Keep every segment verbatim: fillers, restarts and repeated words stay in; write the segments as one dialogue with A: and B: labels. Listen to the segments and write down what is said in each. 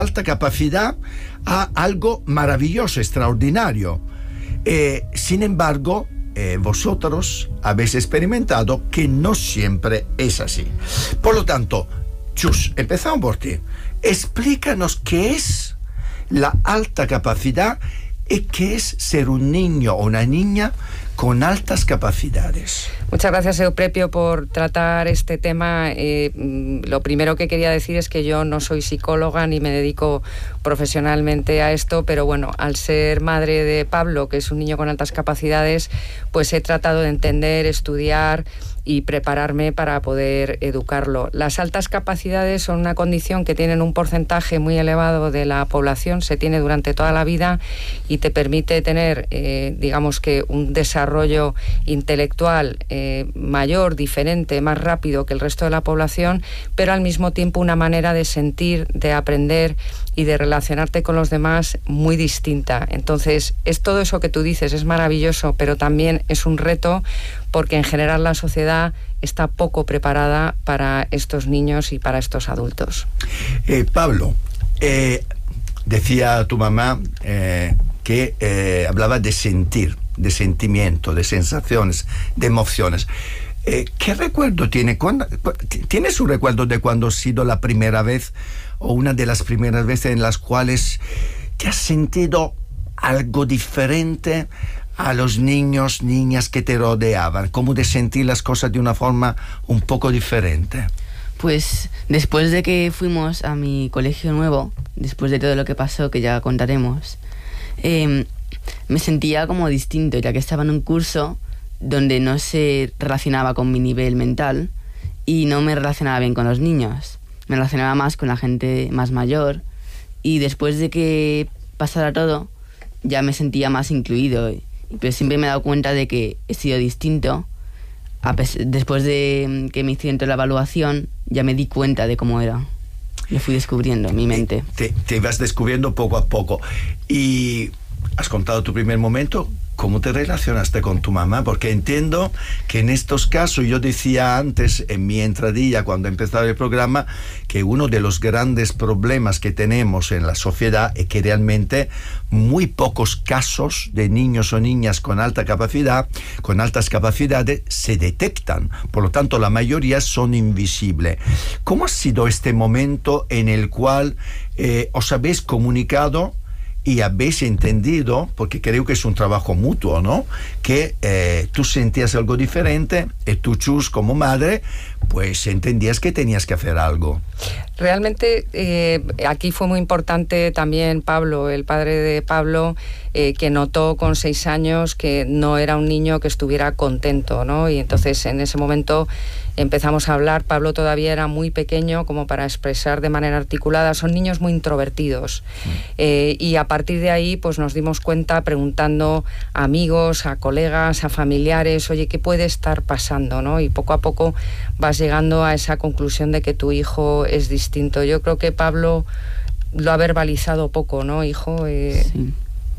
A: alta capacidad a algo maravilloso, extraordinario. Eh, sin embargo, eh, vosotros habéis experimentado que no siempre es así. Por lo tanto, Chus, empezamos por ti. Explícanos qué es la alta capacidad y qué es ser un niño o una niña con altas capacidades.
B: Muchas gracias, Euprepio, por tratar este tema. Eh, lo primero que quería decir es que yo no soy psicóloga ni me dedico profesionalmente a esto, pero bueno, al ser madre de Pablo, que es un niño con altas capacidades, pues he tratado de entender, estudiar y prepararme para poder educarlo. Las altas capacidades son una condición que tienen un porcentaje muy elevado de la población, se tiene durante toda la vida y te permite tener, eh, digamos que un desarrollo intelectual eh, mayor, diferente, más rápido que el resto de la población, pero al mismo tiempo una manera de sentir, de aprender y de relacionarte con los demás muy distinta. Entonces, es todo eso que tú dices, es maravilloso, pero también es un reto porque en general la sociedad está poco preparada para estos niños y para estos adultos.
A: Eh, Pablo, eh, decía tu mamá eh, que eh, hablaba de sentir, de sentimiento, de sensaciones, de emociones. Eh, ¿Qué recuerdo tiene? ¿Cuándo, ¿Tienes un recuerdo de cuando ha sido la primera vez o una de las primeras veces en las cuales te has sentido algo diferente a los niños, niñas que te rodeaban? ¿Cómo de sentir las cosas de una forma un poco diferente?
C: Pues después de que fuimos a mi colegio nuevo, después de todo lo que pasó, que ya contaremos, eh, me sentía como distinto, ya que estaba en un curso donde no se relacionaba con mi nivel mental y no me relacionaba bien con los niños. Me relacionaba más con la gente más mayor y después de que pasara todo ya me sentía más incluido. Pero siempre me he dado cuenta de que he sido distinto. A pes- después de que me hicieron la evaluación ya me di cuenta de cómo era. Lo fui descubriendo en mi mente.
A: Te, te vas descubriendo poco a poco. Y has contado tu primer momento. ¿Cómo te relacionaste con tu mamá? Porque entiendo que en estos casos, yo decía antes en mi entradilla cuando empezaba el programa, que uno de los grandes problemas que tenemos en la sociedad es que realmente muy pocos casos de niños o niñas con alta capacidad, con altas capacidades, se detectan. Por lo tanto, la mayoría son invisibles. ¿Cómo ha sido este momento en el cual eh, os habéis comunicado y habéis entendido, porque creo que es un trabajo mutuo, ¿no? Que eh, tú sentías algo diferente y tú, Chus, como madre, pues entendías que tenías que hacer algo.
B: Realmente eh, aquí fue muy importante también Pablo, el padre de Pablo, eh, que notó con seis años que no era un niño que estuviera contento, ¿no? Y entonces en ese momento empezamos a hablar. Pablo todavía era muy pequeño como para expresar de manera articulada. Son niños muy introvertidos. Mm. Eh, y a partir de ahí pues nos dimos cuenta preguntando a amigos, a colegas, a familiares, oye, ¿qué puede estar pasando, ¿no? Y poco a poco vas llegando a esa conclusión de que tu hijo es distinto. Yo creo que Pablo lo ha verbalizado poco, ¿no, hijo? Eh...
C: Sí.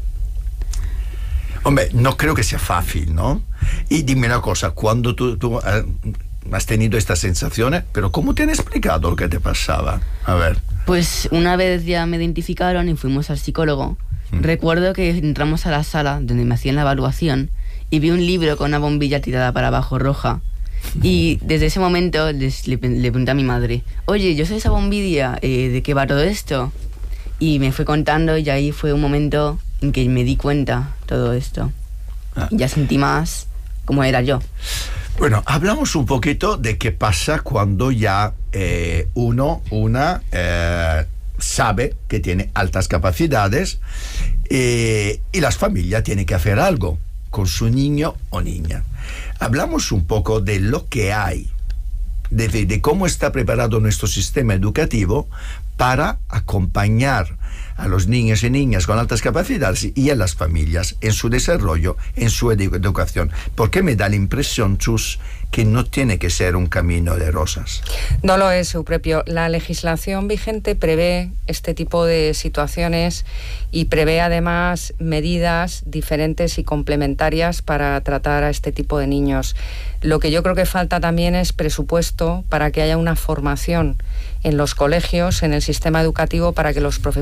A: Hombre, no creo que sea fácil, ¿no? Y dime una cosa, cuando tú, tú uh, has tenido estas sensaciones, pero ¿cómo te han explicado lo que te pasaba? A ver.
C: Pues una vez ya me identificaron y fuimos al psicólogo. Mm. Recuerdo que entramos a la sala donde me hacían la evaluación y vi un libro con una bombilla tirada para abajo roja. Y desde ese momento les, le, le pregunté a mi madre, oye, yo soy esa bombilla, eh, ¿de qué va todo esto? Y me fue contando y ahí fue un momento en que me di cuenta todo esto. Ah. Ya sentí más cómo era yo.
A: Bueno, hablamos un poquito de qué pasa cuando ya eh, uno, una, eh, sabe que tiene altas capacidades eh, y las familias tienen que hacer algo con su niño o niña. Hablamos un poco de lo que hay, de, de cómo está preparado nuestro sistema educativo para acompañar a los niños y niñas con altas capacidades y a las familias en su desarrollo, en su edu- educación. Porque me da la impresión, Chus, que no tiene que ser un camino de rosas.
B: No lo es, Eupropio. La legislación vigente prevé este tipo de situaciones y prevé además medidas diferentes y complementarias para tratar a este tipo de niños. Lo que yo creo que falta también es presupuesto para que haya una formación en los colegios, en el sistema educativo, para que los profesores